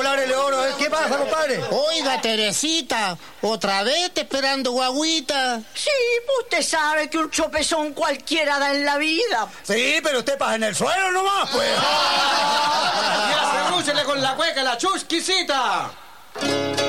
volar el oro. ¿Qué pasa, compadre? Oiga, Teresita, ¿otra vez te esperando guagüita? Sí, usted sabe que un chopezón cualquiera da en la vida. Sí, pero usted pasa en el suelo nomás, pues. ¡Ya se rúchele con la cueca, la chusquisita!